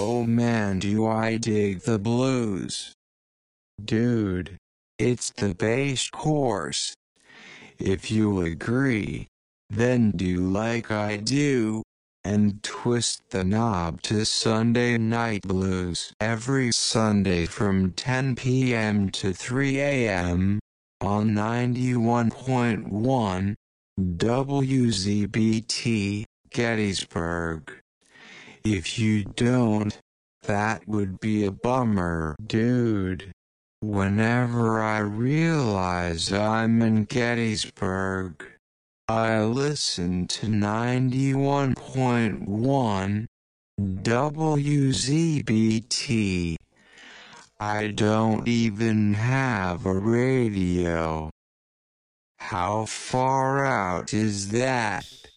Oh man, do I dig the blues. Dude, it's the bass course. If you agree, then do like I do, and twist the knob to Sunday Night Blues every Sunday from 10 p.m. to 3 a.m. on 91.1 WZBT, Gettysburg. If you don't, that would be a bummer, dude. Whenever I realize I'm in Gettysburg, I listen to 91.1 WZBT. I don't even have a radio. How far out is that?